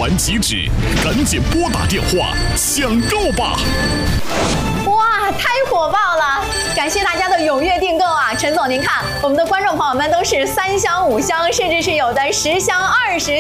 团即止，赶紧拨打电话抢购吧！ 哇，太火爆了！感谢大家的踊跃订购啊！陈总，您看，我们的观众朋友们都是3箱、5箱，甚至是有的10箱、20